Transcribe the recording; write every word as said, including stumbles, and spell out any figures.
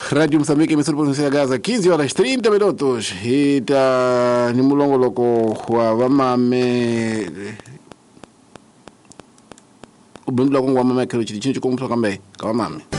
Rádio Moçambique, emissora provincial Gaza, quinze horas trinta minutos. E tá ni mulongo loko wa vamame. O bundlo kwa mama kero chini chini kwa mtu kambe. Kwa mama.